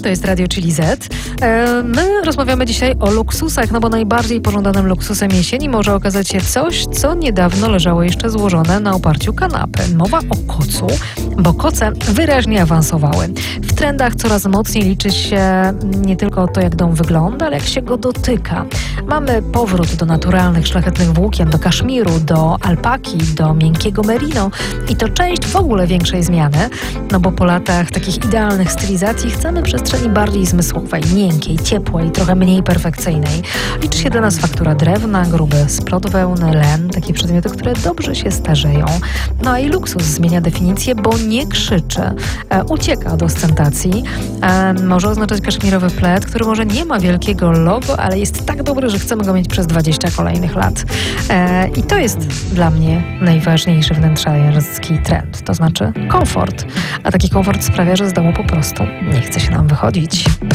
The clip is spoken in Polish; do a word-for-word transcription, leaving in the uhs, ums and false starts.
to jest Radio Chili Z. My rozmawiamy dzisiaj o luksusach, no bo najbardziej pożądanym luksusem jesieni może okazać się coś, co niedawno leżało jeszcze złożone na oparciu kanapy. Mowa o kocu, bo koce wyraźnie awansowały. W trendach coraz mocniej liczy się nie tylko to, jak dom wygląda, ale jak się go dotyka. Mamy powrót do naturalnych, szlachetnych włókien, do kaszmiru, do alpaki, do miękkiego merino i to część w ogóle większej zmiany, no bo po latach takich idealnych stylizacji chcemy przestrzeni bardziej zmysłowej, miękkiej, ciepłej, trochę mniej perfekcyjnej. Liczy się dla nas faktura drewna, gruby sprot wełny, len, takie przedmioty, które dobrze się starzeją. No a i luksus zmienia definicję, bo nie krzyczy, e, ucieka od ostentacji. E, może oznaczać kaszmirowy pled, który może nie ma wielkiego logo, ale jest tak dobry, że chcemy go mieć przez dwadzieścia kolejnych lat. E, I to jest dla mnie najważniejszy wnętrzarski trend, to znaczy komfort. A taki komfort sprawia, że z domu po prostu nie chce się nam wychodzić.